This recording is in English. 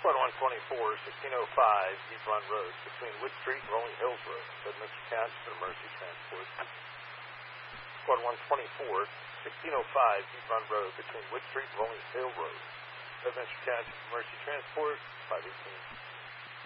Squad 124, 1605 Deep Run Road between Wood Street and Rolling Hills Road. Said Mr. Couch for emergency transport. Squad 124, 1605 Deep Run Road between Wood Street and Rolling Hill Road. Said Mr. Couch for emergency transport, 518.